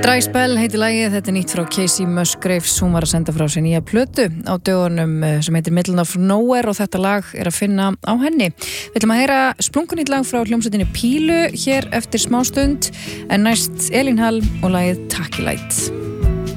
Dry Spell heitir lagið, þetta nýtt frá Casey Musgraves, hún var að senda frá sér nýja plötu á dögunum sem heitir Middle of Nowhere og þetta lag að finna á henni. Við ætlum að heyra splunkunýtt lag frá hljómsveitinni Pílu hér eftir smástund en næst Elín Hall og lagið Takilæt.